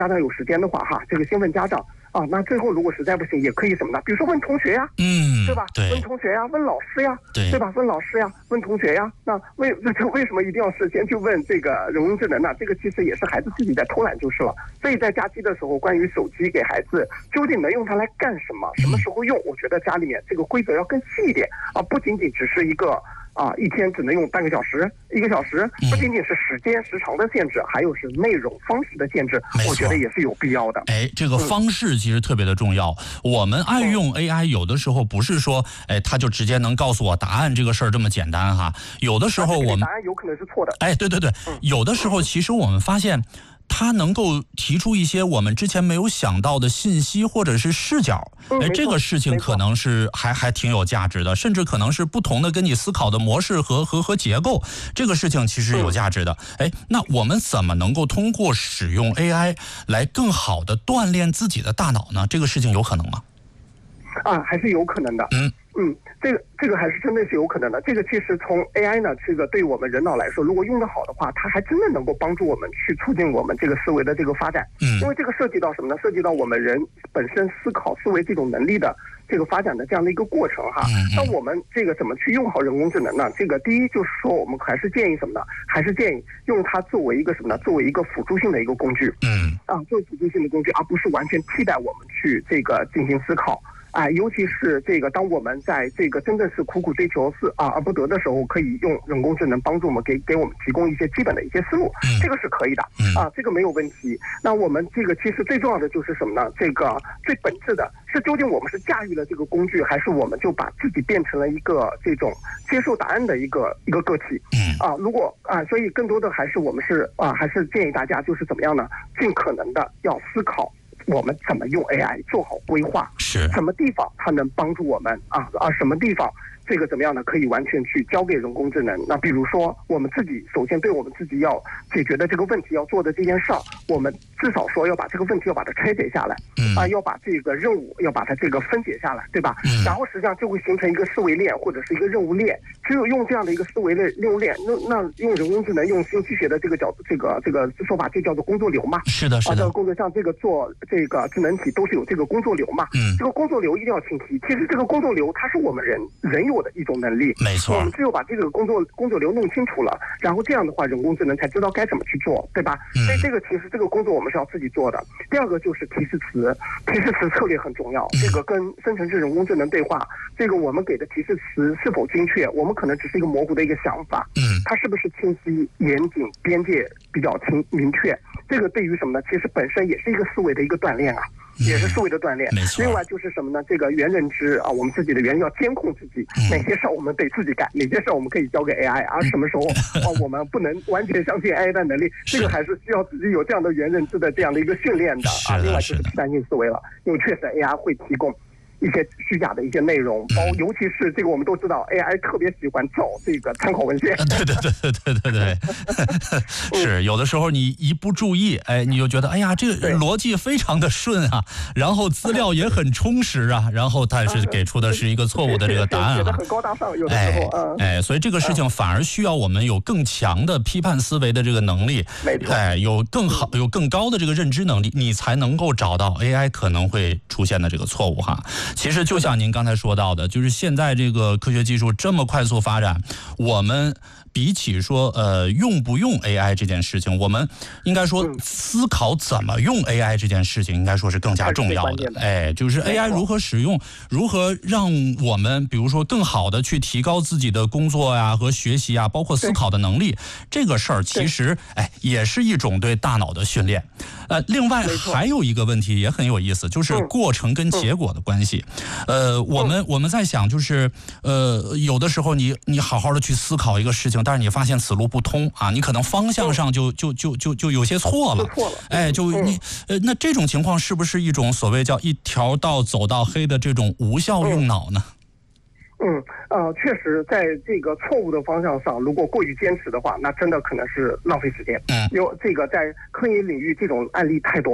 家长有时间的话哈，这个先问家长啊，那最后如果实在不行，也可以什么呢？比如说问同学呀，对吧？ 对， 问同学呀，问老师呀， 对吧？问老师呀，问同学呀。那为什么一定要事先去问这个人工智能呢？这个其实也是孩子自己在偷懒就是了。所以在假期的时候，关于手机给孩子究竟能用它来干什么，什么时候用，我觉得家里面这个规则要更细一点啊，不仅仅只是一个。一天只能用半个小时、1个小时，不仅仅是时间时长的限制，还有是内容方式的限制，我觉得也是有必要的。 这个方式其实特别的重要。我们爱用 AI，有的时候不是说，它就直接能告诉我答案这个事儿这么简单哈。有的时候我们答案有可能是错的。 对，有的时候其实我们发现。它能够提出一些我们之前没有想到的信息或者是视角，这个事情可能是还挺有价值的，甚至可能是不同的跟你思考的模式和结构，这个事情其实有价值的。那我们怎么能够通过使用 AI 来更好的锻炼自己的大脑呢？这个事情有可能吗？ 还是有可能的。这个还是真的是有可能的。这个其实从 AI 呢，这个对我们人脑来说，如果用得好的话，它还真的能够帮助我们去促进我们这个思维的这个发展。因为这个涉及到什么呢？涉及到我们人本身思考思维这种能力的这个发展的这样的一个过程哈。那我们这个怎么去用好人工智能呢？这个第一就是说，我们还是建议什么呢？还是建议用它作为一个什么呢？作为一个辅助性的一个工具。作为辅助性的工具，而不是完全替代我们去这个进行思考。尤其是这个，当我们在这个真正是苦苦追求而不得的时候，可以用人工智能帮助我们给我们提供一些基本的一些思路，这个是可以的这个没有问题。那我们这个其实最重要的就是什么呢？这个最本质的是究竟我们是驾驭了这个工具，还是我们就把自己变成了一个这种接受答案的一个个体？如果所以更多的还是我们是还是建议大家就是怎么样呢？尽可能的要思考。我们怎么用 AI 做好规划？ 是什么地方它能帮助我们什么地方这个怎么样呢？可以完全去交给人工智能。那比如说我们自己首先对我们自己要解决的这个问题要做的这件事儿，我们至少说要把这个问题要把它拆解下来，要把这个任务要把它这个分解下来，对吧？然后实际上就会形成一个思维链或者是一个任务链。只有用这样的一个思维的任务链，那用人工智能用信息学的这个说法就叫做工作流嘛。 是的。 这个工作像这个做这个智能体都是有这个工作流嘛。这个工作流一定要清晰。其实这个工作流它是我们人有的一种能力。 没错。 我们只有把这个工作流弄清楚了，然后这样的话人工智能才知道该怎么去做，对吧？所以这个其实这个工作我们是要自己做的。第二个就是提示词策略很重要。这个跟生成式人工智能对话，这个我们给的提示词是否精确，我们可能只是一个模糊的一个想法，它是不是清晰、严谨、边界比较明确？这个对于什么呢？其实本身也是一个思维的一个锻炼也是思维的锻炼。另外就是什么呢？这个原认知我们自己的原要监控自己，哪些事儿我们得自己干，哪些事儿我们可以交给 AI，什么时候我们不能完全相信 AI 的能力，这个还是需要自己有这样的原认知的这样的一个训练的另外就是批判性思维了，因为确实 AI 会提供一些虚假的一些内容，尤其是这个我们都知道 AI 特别喜欢找这个参考文献。 对是有的时候你一不注意，你就觉得这个逻辑非常的顺然后资料也很充实然后但是给出的是一个错误的这个答案觉得很高大上，有的时候所以这个事情反而需要我们有更强的批判思维的这个能力，有更好有更高的这个认知能力，你才能够找到 AI 可能会出现的这个错误其实就像您刚才说到的，就是现在这个科学技术这么快速发展，我们比起说用不用 AI 这件事情，我们应该说思考怎么用 AI 这件事情应该说是更加重要的。就是 AI 如何使用，如何让我们比如说更好的去提高自己的工作和学习包括思考的能力，这个事儿其实也是一种对大脑的训练。另外还有一个问题也很有意思，就是过程跟结果的关系。我们在想就是有的时候你好好的去思考一个事情，但是你发现此路不通你可能方向上就有些错了，那这种情况是不是一种所谓叫一条道走到黑的这种无效用脑呢？ 确实在这个错误的方向上如果过于坚持的话，那真的可能是浪费时间。因为这个在科研领域这种案例太多了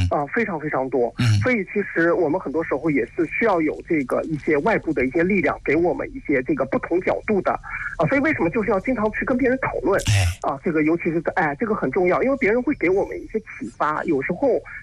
非常非常多。所以其实我们很多时候也是需要有这个一些外部的一些力量，给我们一些这个不同角度的所以为什么就是要经常去跟别人讨论这个尤其是这个很重要，因为别人会给我们一些启发，有时候